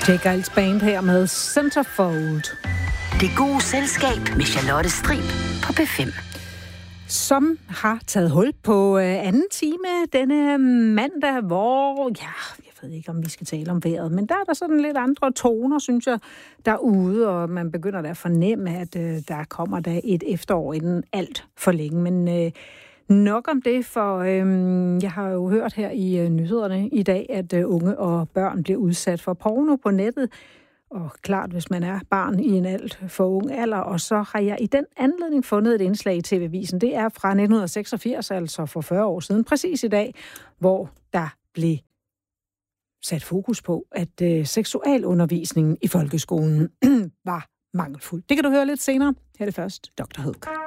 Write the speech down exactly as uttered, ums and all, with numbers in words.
Jake Giles Band her med Centerfold. Det gode selskab med Charlotte Strib på P fem. Som har taget hul på øh, anden time denne mandag, hvor, ja, jeg ved ikke, om vi skal tale om vejret, men der er der sådan lidt andre toner, synes jeg, derude, og man begynder da at fornemme, at øh, der kommer der et efterår inden alt for længe. Men øh, nok om det, for øh, jeg har jo hørt her i øh, nyhederne i dag, at øh, unge og børn bliver udsat for porno på nettet. Og klart, hvis man er barn i en alt for ung alder. Og så har jeg i den anledning fundet et indslag i T V-avisen. Det er fra nitten seksogfirs, altså for fyrre år siden, præcis i dag, hvor der blev sat fokus på, at øh, seksualundervisningen i folkeskolen var mangelfuld. Det kan du høre lidt senere. Her er det først doktor Hook.